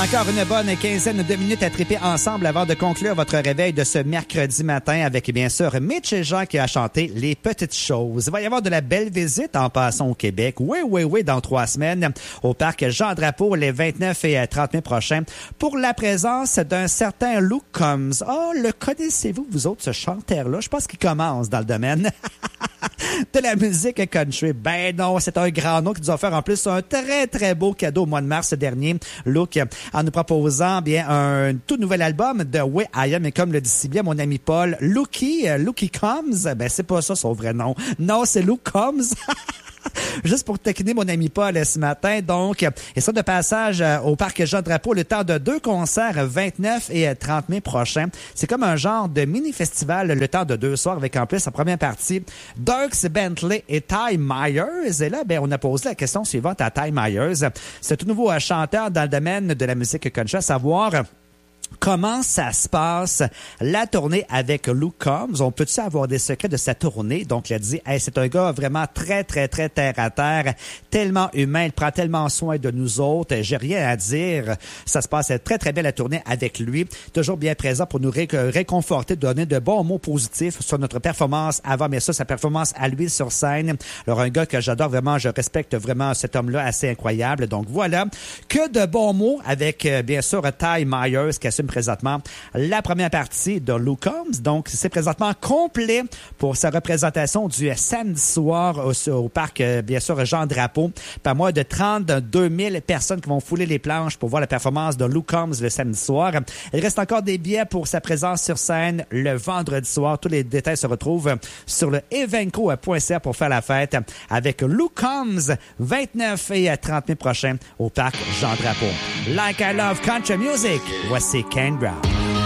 Encore une bonne quinzaine de minutes à triper ensemble avant de conclure votre réveil de ce mercredi matin avec, bien sûr, Mitch et Jean qui a chanté Les Petites Choses. Il va y avoir de la belle visite en passant au Québec. Oui, dans 3 semaines au parc Jean-Drapeau les 29 et 30 mai prochains pour la présence d'un certain Luke Combs. Oh, le connaissez-vous, vous autres, ce chanteur-là? Je pense qu'il commence dans le domaine de la musique country. Ben non, c'est un grand nom qui nous a offert en plus un très, très beau cadeau au mois de mars dernier. Luke, en nous proposant bien un tout nouvel album de Way I Am, et comme le dit si bien mon ami Paul, Lucky Combs, ben c'est pas ça son vrai nom. Non, c'est Luke Combs. Juste pour taquiner mon ami Paul ce matin. Donc, et ça de passage au parc Jean-Drapeau, le temps de 2 concerts 29 et 30 mai prochain. C'est comme un genre de mini-festival, le temps de 2 soirs, avec en plus en première partie Dierks Bentley et Ty Myers. Et là, ben, on a posé la question suivante à Ty Myers. C'est tout nouveau chanteur dans le domaine de la musique country, à savoir... Comment ça se passe, la tournée avec Luke Combs? On peut-tu avoir des secrets de sa tournée? Donc, il a dit, hey, c'est un gars vraiment très, très, très terre à terre, tellement humain, il prend tellement soin de nous autres. J'ai rien à dire. Ça se passe très, très bien la tournée avec lui. Toujours bien présent pour nous réconforter, donner de bons mots positifs sur notre performance avant, mais ça, sa performance à lui sur scène. Alors, un gars que j'adore vraiment, je respecte vraiment cet homme-là assez incroyable. Donc, voilà. Que de bons mots avec, bien sûr, Ty Myers qui assume présentement la première partie de Luke Combs. Donc, c'est présentement complet pour sa représentation du samedi soir au parc, bien sûr, Jean-Drapeau. Pas moins de 32 000 personnes qui vont fouler les planches pour voir la performance de Luke Combs le samedi soir. Il reste encore des billets pour sa présence sur scène le vendredi soir. Tous les détails se retrouvent sur le evenco.ca pour faire la fête avec Luke Combs 29 et 30 mai prochain au parc Jean-Drapeau. Like I Love Country Music, voici Kane Brown.